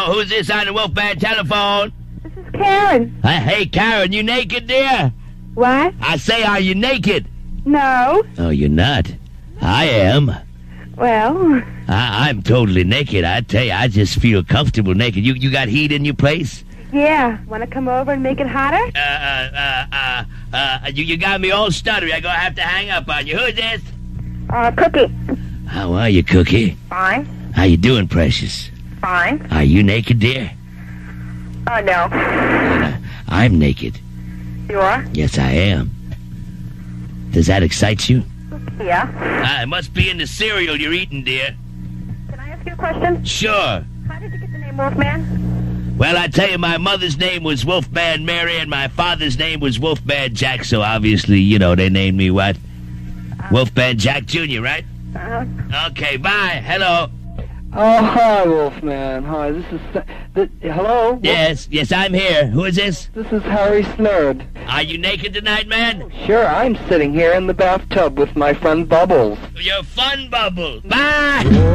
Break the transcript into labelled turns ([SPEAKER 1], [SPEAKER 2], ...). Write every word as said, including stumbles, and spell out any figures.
[SPEAKER 1] Oh, who's this on the Wolfman telephone?
[SPEAKER 2] This is Karen.
[SPEAKER 1] Uh, hey, Karen, you naked, dear?
[SPEAKER 2] What?
[SPEAKER 1] I say, are you naked?
[SPEAKER 2] No.
[SPEAKER 1] Oh, you're not. I am.
[SPEAKER 2] Well,
[SPEAKER 1] I, I'm totally naked. I tell you, I just feel comfortable naked. You you got heat in your place?
[SPEAKER 2] yeah. Want to come over and make it hotter?
[SPEAKER 1] Uh, uh, uh, uh, uh, you, you got me all stuttery. I'm gonna have to hang up on you. Who's this?
[SPEAKER 2] Uh, Cookie.
[SPEAKER 1] How are you, Cookie?
[SPEAKER 2] Fine.
[SPEAKER 1] How you doing, Precious?
[SPEAKER 2] Fine.
[SPEAKER 1] Are you naked, dear?
[SPEAKER 2] Oh, no.
[SPEAKER 1] Uh, I'm naked.
[SPEAKER 2] You are?
[SPEAKER 1] Yes, I am. Does that excite you?
[SPEAKER 2] Yeah.
[SPEAKER 1] Ah, it must be in the cereal you're eating, dear.
[SPEAKER 2] Can I ask you a question?
[SPEAKER 1] Sure.
[SPEAKER 2] How did you get the name Wolfman?
[SPEAKER 1] Well, I tell you, my mother's name was Wolfman Mary, and my father's name was Wolfman Jack, so obviously, you know, they named me what? Wolfman Jack Junior, right?
[SPEAKER 2] Uh-huh.
[SPEAKER 1] Okay, bye. Hello.
[SPEAKER 3] Oh, hi, Wolfman. Hi, this is... Th- hello?
[SPEAKER 1] Yes, yes, I'm here. Who is this?
[SPEAKER 3] This is Harry Snurd.
[SPEAKER 1] Are you naked tonight, man?
[SPEAKER 3] Sure, I'm sitting here in the bathtub with my friend Bubbles.
[SPEAKER 1] Your fun bubble. Bye.